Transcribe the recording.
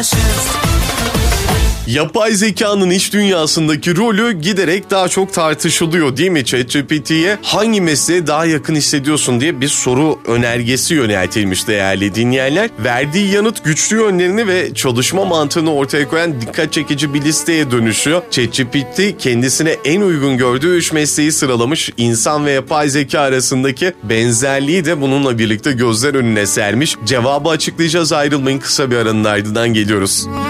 Yapay zekanın iş dünyasındaki rolü giderek daha çok tartışılıyor değil mi? ChatGPT'ye hangi mesleğe daha yakın hissediyorsun diye bir soru önergesi yöneltilmiş değerli dinleyenler. Verdiği yanıt güçlü yönlerini ve çalışma mantığını ortaya koyan dikkat çekici bir listeye dönüşüyor. ChatGPT kendisine en uygun gördüğü 3 mesleği sıralamış. İnsan ve yapay zeka arasındaki benzerliği de bununla birlikte gözler önüne sermiş. Cevabı açıklayacağız, ayrılmayın, kısa bir aranın ardından geliyoruz.